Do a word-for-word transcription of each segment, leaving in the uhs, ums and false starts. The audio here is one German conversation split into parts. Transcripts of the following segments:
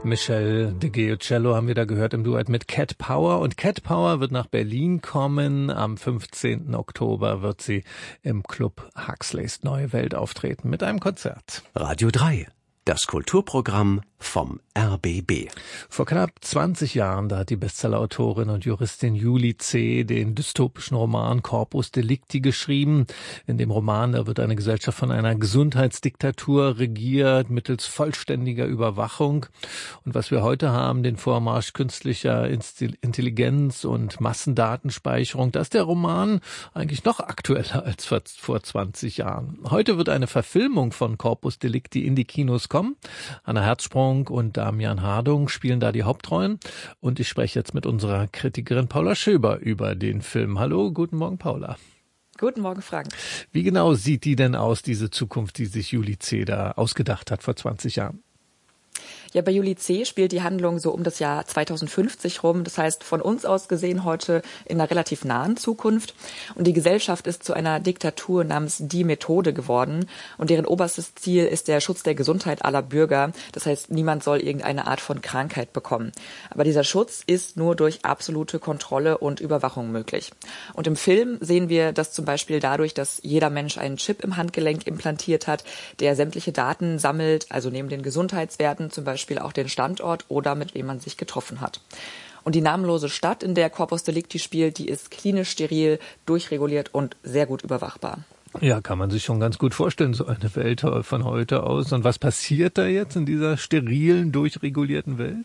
Michelle de Giocello haben wir da gehört im Duett mit Cat Power. Und Cat Power wird nach Berlin kommen. Am fünfzehnten Oktober wird sie im Club Huxleys Neue Welt auftreten mit einem Konzert. Radio drei, das Kulturprogramm vom R B B. Vor knapp zwanzig Jahren, da hat die Bestsellerautorin und Juristin Julie C. den dystopischen Roman Corpus Delicti geschrieben. In dem Roman, da wird eine Gesellschaft von einer Gesundheitsdiktatur regiert, mittels vollständiger Überwachung. Und was wir heute haben, den Vormarsch künstlicher Intelligenz und Massendatenspeicherung, da ist der Roman eigentlich noch aktueller als vor zwanzig Jahren. Heute wird eine Verfilmung von Corpus Delicti in die Kinos kommen. Anna Herzsprung und Damian Hardung spielen da die Hauptrollen. Und ich spreche jetzt mit unserer Kritikerin Paula Schöber über den Film. Hallo, guten Morgen, Paula. Guten Morgen, Frank. Wie genau sieht die denn aus, diese Zukunft, die sich Julie C. da ausgedacht hat vor zwanzig Jahren? Ja, bei Julie C. spielt die Handlung so um das Jahr zweitausendfünfzig rum. Das heißt, von uns aus gesehen heute in einer relativ nahen Zukunft. Und die Gesellschaft ist zu einer Diktatur namens Die Methode geworden. Und deren oberstes Ziel ist der Schutz der Gesundheit aller Bürger. Das heißt, niemand soll irgendeine Art von Krankheit bekommen. Aber dieser Schutz ist nur durch absolute Kontrolle und Überwachung möglich. Und im Film sehen wir das zum Beispiel dadurch, dass jeder Mensch einen Chip im Handgelenk implantiert hat, der sämtliche Daten sammelt, also neben den Gesundheitswerten zum Beispiel auch den Standort oder mit wem man sich getroffen hat. Und die namenlose Stadt, in der Corpus Delicti spielt, die ist klinisch steril, durchreguliert und sehr gut überwachbar. Ja, kann man sich schon ganz gut vorstellen, so eine Welt von heute aus. Und was passiert da jetzt in dieser sterilen, durchregulierten Welt?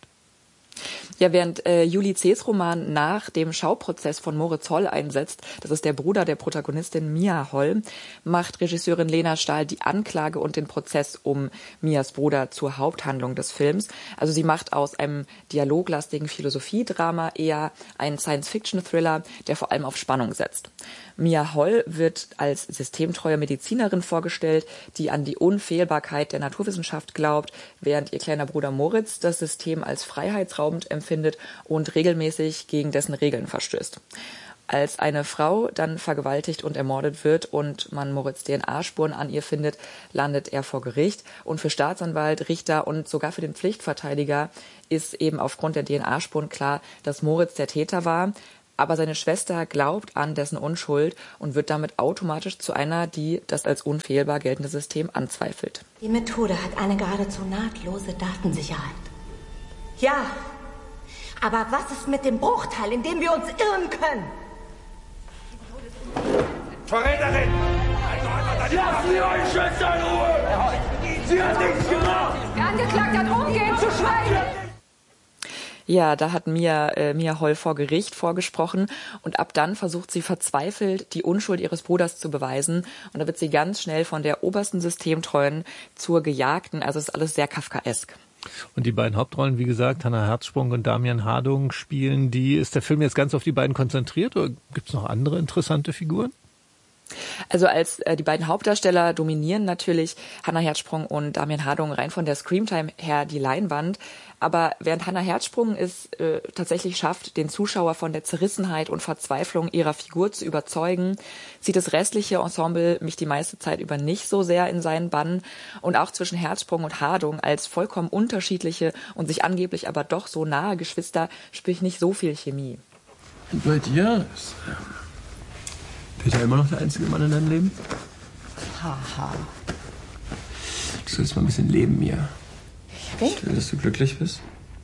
Ja, während äh, Julie C.'s Roman nach dem Schauprozess von Moritz Holl einsetzt, das ist der Bruder der Protagonistin Mia Holl, macht Regisseurin Lena Stahl die Anklage und den Prozess um Mias Bruder zur Haupthandlung des Films. Also sie macht aus einem dialoglastigen Philosophiedrama eher einen Science-Fiction-Thriller, der vor allem auf Spannung setzt. Mia Holl wird als systemtreue Medizinerin vorgestellt, die an die Unfehlbarkeit der Naturwissenschaft glaubt, während ihr kleiner Bruder Moritz das System als freiheitsraubend empfindet und regelmäßig gegen dessen Regeln verstößt. Als eine Frau dann vergewaltigt und ermordet wird und man Moritz D N A-Spuren an ihr findet, landet er vor Gericht. Und für Staatsanwalt, Richter und sogar für den Pflichtverteidiger ist eben aufgrund der D N A-Spuren klar, dass Moritz der Täter war. Aber seine Schwester glaubt an dessen Unschuld und wird damit automatisch zu einer, die das als unfehlbar geltende System anzweifelt. Die Methode hat eine geradezu nahtlose Datensicherheit. Ja, aber was ist mit dem Bruchteil, in dem wir uns irren können? Verräterin! Lassen Sie eure Schwester in Ruhe! Sie hat nichts gemacht! Der Angeklagte hat umgehend zu schweigen! Ja, da hat Mia, äh, Mia Holl vor Gericht vorgesprochen und ab dann versucht sie verzweifelt, die Unschuld ihres Bruders zu beweisen. Und da wird sie ganz schnell von der obersten Systemtreuen zur Gejagten. Also ist alles sehr kafkaesk. Und die beiden Hauptrollen, wie gesagt, Hannah Herzsprung und Damian Hardung spielen die. Ist der Film jetzt ganz auf die beiden konzentriert oder gibt es noch andere interessante Figuren? Also als äh, die beiden Hauptdarsteller dominieren natürlich Hannah Herzsprung und Damian Hardung rein von der Screamtime her die Leinwand. Aber während Hannah Herzsprung es äh, tatsächlich schafft, den Zuschauer von der Zerrissenheit und Verzweiflung ihrer Figur zu überzeugen, zieht das restliche Ensemble mich die meiste Zeit über nicht so sehr in seinen Bann. Und auch zwischen Herzsprung und Hardung als vollkommen unterschiedliche und sich angeblich aber doch so nahe Geschwister spüre ich nicht so viel Chemie. Und bei dir ist Peter immer noch der einzige Mann in deinem Leben? Haha. Du sollst mal ein bisschen leben, Mia. Okay. Ich will, dass du glücklich bist.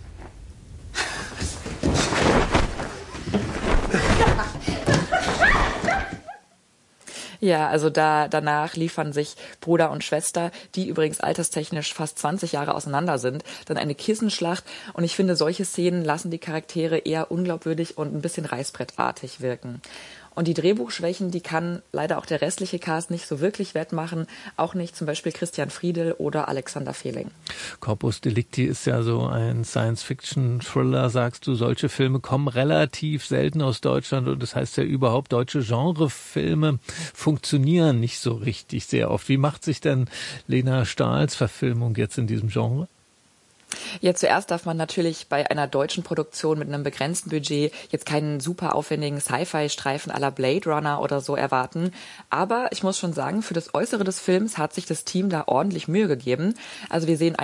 Ja, also da danach liefern sich Bruder und Schwester, die übrigens alterstechnisch fast zwanzig Jahre auseinander sind, dann eine Kissenschlacht. Und ich finde, solche Szenen lassen die Charaktere eher unglaubwürdig und ein bisschen reißbrettartig wirken. Und die Drehbuchschwächen, die kann leider auch der restliche Cast nicht so wirklich wettmachen. Auch nicht zum Beispiel Christian Friedel oder Alexander Fehling. Corpus Delicti ist ja so ein Science-Fiction-Thriller, sagst du. Solche Filme kommen relativ selten aus Deutschland. Und das heißt ja überhaupt, deutsche Genrefilme funktionieren nicht so richtig sehr oft. Wie macht sich denn Lena Stahls Verfilmung jetzt in diesem Genre? Ja, zuerst darf man natürlich bei einer deutschen Produktion mit einem begrenzten Budget jetzt keinen super aufwendigen Sci-Fi-Streifen à la Blade Runner oder so erwarten. Aber ich muss schon sagen, für das Äußere des Films hat sich das Team da ordentlich Mühe gegeben. Also wir sehen einen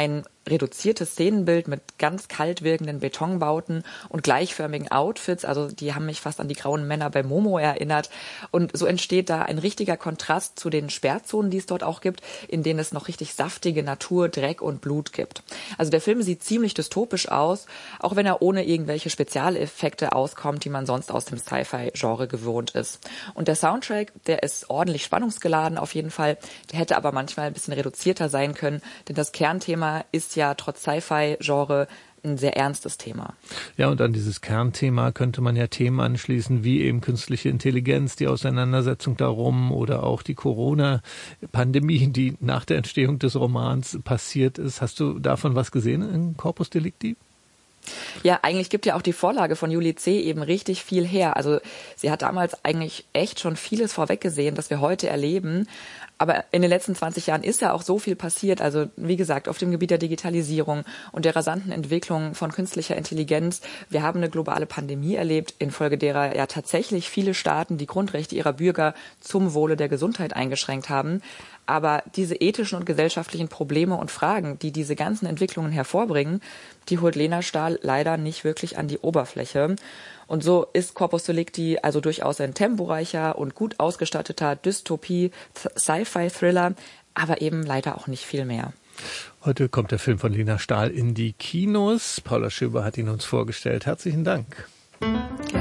reduziertes Szenenbild mit ganz kalt wirkenden Betonbauten und gleichförmigen Outfits. Also die haben mich fast an die grauen Männer bei Momo erinnert. Und so entsteht da ein richtiger Kontrast zu den Sperrzonen, die es dort auch gibt, in denen es noch richtig saftige Natur, Dreck und Blut gibt. Also der Film sieht ziemlich dystopisch aus, auch wenn er ohne irgendwelche Spezialeffekte auskommt, die man sonst aus dem Sci-Fi-Genre gewohnt ist. Und der Soundtrack, der ist ordentlich spannungsgeladen auf jeden Fall. Der hätte aber manchmal ein bisschen reduzierter sein können, denn das Kernthema ist ja trotz Sci-Fi-Genre ein sehr ernstes Thema. Ja, und an dieses Kernthema könnte man ja Themen anschließen, wie eben künstliche Intelligenz, die Auseinandersetzung darum oder auch die Corona-Pandemie, die nach der Entstehung des Romans passiert ist. Hast du davon was gesehen in Corpus Delicti? Ja, eigentlich gibt ja auch die Vorlage von Julie C. eben richtig viel her. Also sie hat damals eigentlich echt schon vieles vorweggesehen, das wir heute erleben. Aber in den letzten zwanzig Jahren ist ja auch so viel passiert. Also wie gesagt, auf dem Gebiet der Digitalisierung und der rasanten Entwicklung von künstlicher Intelligenz. Wir haben eine globale Pandemie erlebt, infolge derer ja tatsächlich viele Staaten die Grundrechte ihrer Bürger zum Wohle der Gesundheit eingeschränkt haben. Aber diese ethischen und gesellschaftlichen Probleme und Fragen, die diese ganzen Entwicklungen hervorbringen, die holt Lena Stahl leider nicht wirklich an die Oberfläche. Und so ist Corpus Delicti also durchaus ein temporeicher und gut ausgestatteter Dystopie-Sci-Fi-Thriller, aber eben leider auch nicht viel mehr. Heute kommt der Film von Lena Stahl in die Kinos. Paula Schöber hat ihn uns vorgestellt. Herzlichen Dank.